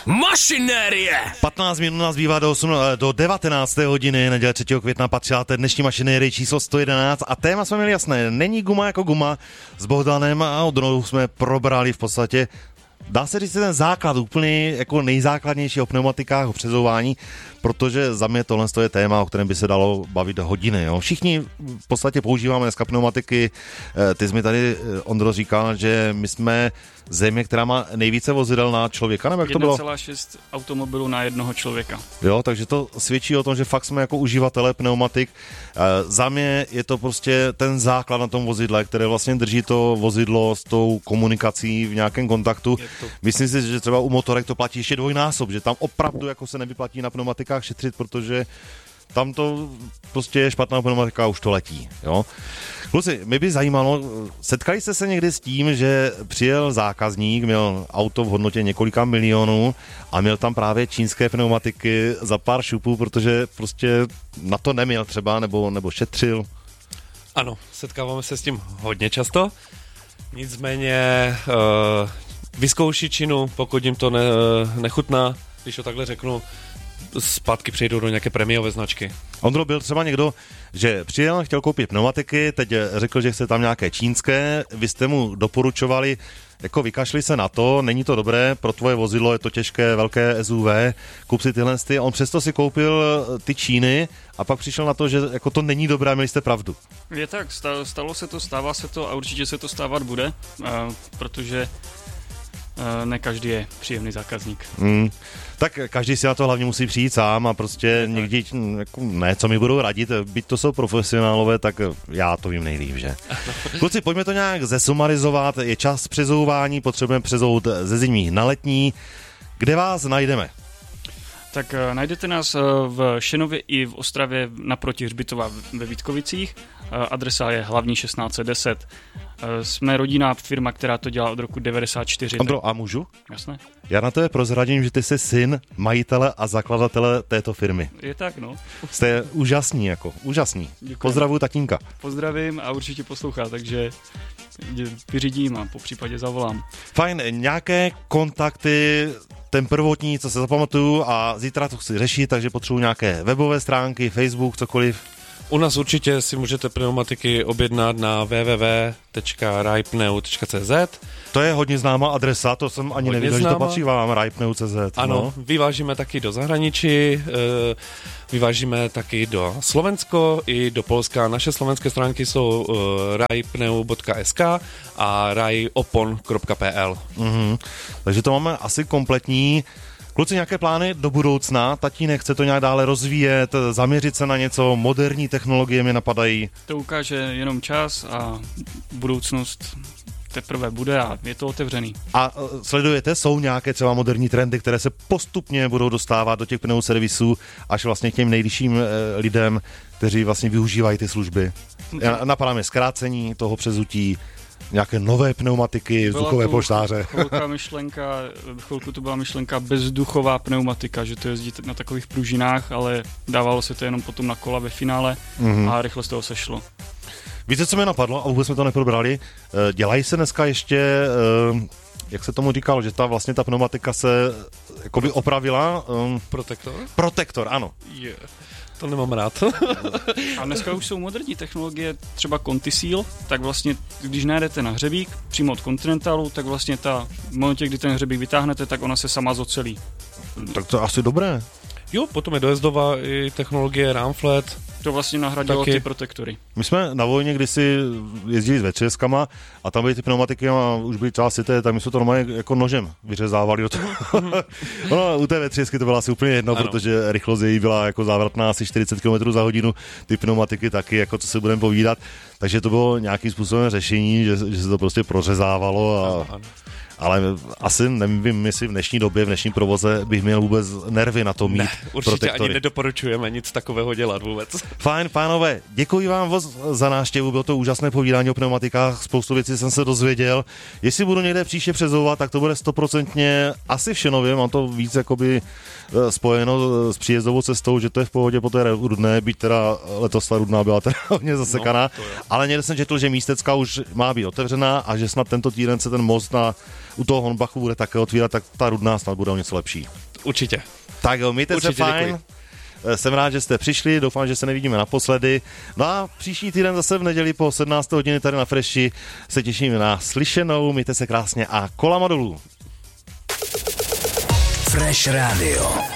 Mašinérie! 15 minut nás bývá do 19. hodiny, neděle 3. května patřáte dnešní mašinérie číslo 111 a téma jsme měli jasné, není guma jako guma. S Bohdanem a Ondrou jsme probrali v podstatě, dá se říct, ten základ úplně jako nejzákladnější o pneumatikách, o přezouvání, protože za mě tohle je téma, o kterém by se dalo bavit hodiny. Jo. Všichni v podstatě používáme dneska pneumatiky. Ty jsi mi tady, Ondro, říkal, že my jsme země, která má nejvíce vozidel na člověka, nebo jak to bylo? 1,6 automobilů na jednoho člověka. Jo, takže to svědčí o tom, že fakt jsme jako uživatelé pneumatik. Za mě je to prostě ten základ na tom vozidle, které vlastně drží to vozidlo s tou komunikací v nějakém kontaktu. Myslím si, že třeba u motorek to platí ještě dvojnásob, že tam opravdu jako se nevyplatí na pneumatikách šetřit, protože tam to prostě je špatná pneumatika a už to letí. Jo? Kluci, mě by zajímalo, setkali jste se někdy s tím, že přijel zákazník, měl auto v hodnotě několika milionů a měl tam právě čínské pneumatiky za pár šupů, protože prostě na to neměl třeba, nebo šetřil? Ano, setkáváme se s tím hodně často, nicméně vyzkouší Čínu, pokud jim to nechutná, když to takhle řeknu, zpátky přejdou do nějaké prémiové značky. Ondro, byl třeba někdo, že přijel, chtěl koupit pneumatiky, teď řekl, že chce tam nějaké čínské, vy jste mu doporučovali, jako vykašli se na to, není to dobré, pro tvoje vozidlo je to těžké, velké SUV, kup si tyhle, on přesto si koupil ty Číny a pak přišel na to, že jako to není dobré a měli jste pravdu. Je tak, stalo se to, stává se to a určitě se to stávat bude, protože ne každý je příjemný zákazník. Tak každý si na to hlavně musí přijít sám a prostě někdy, jako, ne, co mi budou radit, byť to jsou profesionálové, tak já to vím nejlíp, že? Kluci, pojďme to nějak zesumarizovat, je čas přezouvání, potřebujeme přezout ze zimní na letní. Kde vás najdeme? Tak najdete nás v Šenově i v Ostravě naproti Hřbitova ve Vítkovicích. Adresa je Hlavní 1610. Jsme rodinná firma, která to dělá od roku 94. Ondro, a můžu? Jasné. Já na tebe prozradím, že ty jsi syn majitele a zakladatele této firmy. Je tak, no. Jste úžasný, jako, úžasný. Děkuji. Pozdravuju tatínka. Pozdravím a určitě poslouchá, takže vyřídím a po případě zavolám. Fajn, nějaké kontakty, ten prvotní, co se zapamatuju a zítra to chci řešit, takže potřebuji nějaké webové stránky, Facebook, cokoliv. U nás určitě si můžete pneumatiky objednat na www.raipneu.cz. To je hodně známá adresa, to jsem ani nevěděl, že to patří vám, raipneu.cz. Ano, no. vyvážíme taky do zahraničí, vyvážíme taky do Slovensko i do Polska. Naše slovenské stránky jsou raipneu.sk a raiopon.pl. Takže to máme asi kompletní. Kluci, nějaké plány do budoucna? Tatínek chce to nějak dále rozvíjet, zaměřit se na něco, moderní technologie mě napadají. To ukáže jenom čas a budoucnost teprve bude a je to otevřený. A sledujete, jsou nějaké třeba moderní trendy, které se postupně budou dostávat do těch pneuservisů až vlastně k těm nejvyšším lidem, kteří vlastně využívají ty služby? Napadá mě zkrácení toho přezutí, nějaké nové pneumatiky, vzduchové polštáře. Chvilku to byla myšlenka bezduchová pneumatika, že to jezdí na takových pružinách, ale dávalo se to jenom potom na kola ve finále a rychle z toho sešlo. Víte, co mě napadlo a vůbec jsme to neprobrali? Dělají se dneska ještě, jak se tomu říkalo, že vlastně ta pneumatika se jakoby opravila? Protektor? Protektor, ano. Yeah. To nemám rád. A dneska už jsou moderní technologie, třeba Contiseal, tak vlastně, když najedete na hřebík přímo od Continentalu, tak vlastně v momentě, kdy ten hřebík vytáhnete, tak ona se sama zocelí. Tak to je asi dobré. Jo, potom je dojezdová i technologie Ramflat. To vlastně nahradilo ty protektory. My jsme na vojně kdysi jezdili s V6 a tam byly ty pneumatiky a už byly třeba sité, tak my jsme to normálně jako nožem vyřezávali do toho. No, u té V3 to bylo asi úplně jedno, ano. Protože rychlost její byla jako závratná asi 40 km za hodinu, ty pneumatiky taky, jako co si budeme povídat. Takže to bylo nějakým způsobem řešení, že se to prostě prořezávalo a... Ano. Ale asi nevím, jestli v dnešní době, v dnešním provoze bych měl vůbec nervy na to mít. Ne, určitě protektory. Ani nedoporučujeme nic takového dělat vůbec. Fajn, pánové, děkuji vám za návštěvu, bylo to úžasné povídání o pneumatikách, spoustu věcí jsem se dozvěděl. Jestli budu někde příště přezouvat, tak to bude 100% asi v Šenově, mám to víc jakoby spojeno s příjezdovou cestou, že to je v pohodě po té Rudné, byť teda letos ta Rudná byla teda hodně zasekaná, ale někde jsem četl, že Místecka už má být otevřená a že snad tento týden se ten most na u toho Hornbachu bude také otvírat, tak ta Rudná snad bude o něco lepší. Určitě. Tak jo, mějte se fajn. Děkuji. Jsem rád, že jste přišli, doufám, že se nevidíme naposledy. No a příští týden zase v neděli po 17. hodině tady na Freši se těšíme na slyšenou, mějte se krásně a kolama dolů. Fresh Radio.